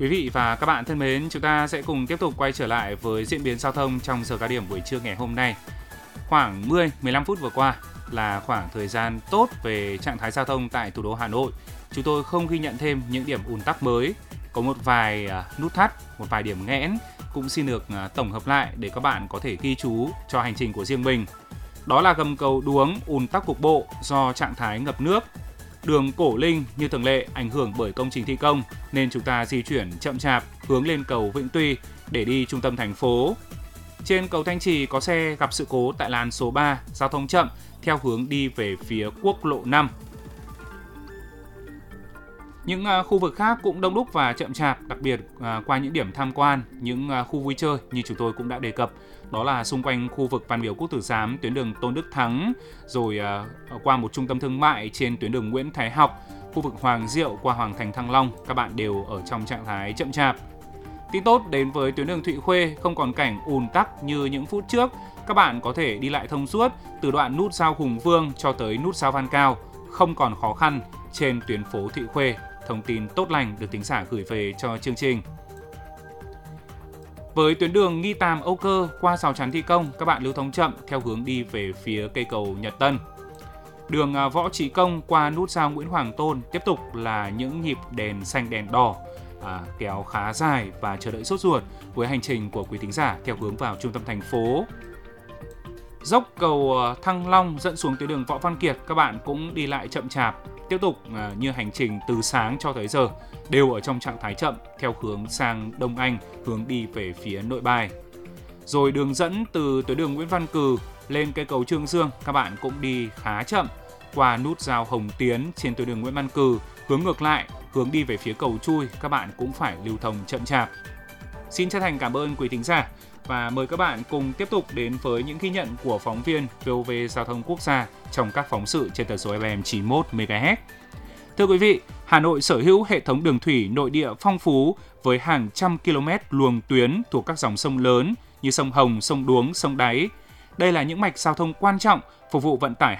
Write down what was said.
Quý vị và các bạn thân mến, chúng ta sẽ cùng tiếp tục quay trở lại với diễn biến giao thông trong giờ cao điểm buổi trưa ngày hôm nay. Khoảng 10-15 phút vừa qua là khoảng thời gian tốt về trạng thái giao thông tại thủ đô Hà Nội. Chúng tôi không ghi nhận thêm những điểm ùn tắc mới. Có một vài nút thắt, một vài điểm nghẽn cũng xin được tổng hợp lại để các bạn có thể ghi chú cho hành trình của riêng mình. Đó là gầm cầu Đuống ùn tắc cục bộ do trạng thái ngập nước. Đường Cổ Linh như thường lệ ảnh hưởng bởi công trình thi công nên chúng ta di chuyển chậm chạp hướng lên cầu Vĩnh Tuy để đi trung tâm thành phố. Trên cầu Thanh Trì có xe gặp sự cố tại làn số 3, giao thông chậm theo hướng đi về phía quốc lộ 5. Những khu vực khác cũng đông đúc và chậm chạp, đặc biệt qua những điểm tham quan, những khu vui chơi như chúng tôi cũng đã đề cập. Đó là xung quanh khu vực Văn Miếu Quốc Tử Giám, tuyến đường Tôn Đức Thắng, rồi qua một trung tâm thương mại trên tuyến đường Nguyễn Thái Học, khu vực Hoàng Diệu qua Hoàng Thành Thăng Long, các bạn đều ở trong trạng thái chậm chạp. Tin tốt đến với tuyến đường Thụy Khuê không còn cảnh ùn tắc như những phút trước, các bạn có thể đi lại thông suốt từ đoạn nút giao Hùng Vương cho tới nút giao Văn Cao, không còn khó khăn trên tuyến phố Thụy Khuê. Thông tin tốt lành được thính giả gửi về cho chương trình. Với tuyến đường Nghi Tàm Âu Cơ qua rào chắn thi công, các bạn lưu thông chậm theo hướng đi về phía cây cầu Nhật Tân. Đường Võ Trí Công qua nút giao Nguyễn Hoàng Tôn tiếp tục là những nhịp đèn xanh đèn đỏ kéo khá dài và chờ đợi sốt ruột với hành trình của quý thính giả theo hướng vào trung tâm thành phố. Dốc cầu Thăng Long dẫn xuống tuyến đường Võ Văn Kiệt, các bạn cũng đi lại chậm chạp. Tiếp tục như hành trình từ sáng cho tới giờ đều ở trong trạng thái chậm theo hướng sang Đông Anh, hướng đi về phía Nội Bài. Rồi đường dẫn từ tuyến đường Nguyễn Văn Cừ lên cây cầu Trương Dương, các bạn cũng đi khá chậm. Qua nút giao Hồng Tiến trên tuyến đường Nguyễn Văn Cừ, hướng ngược lại, hướng đi về phía cầu Chui, các bạn cũng phải lưu thông chậm chạp. Xin chân thành cảm ơn quý thính giả và mời các bạn cùng tiếp tục đến với những ghi nhận của phóng viên VOV Giao thông Quốc gia trong các phóng sự trên tần số FM 91 MHz. Thưa quý vị, Hà Nội sở hữu hệ thống đường thủy nội địa phong phú với hàng trăm km luồng tuyến thuộc các dòng sông lớn như sông Hồng, sông Đuống, sông Đáy. Đây là những mạch giao thông quan trọng phục vụ vận tải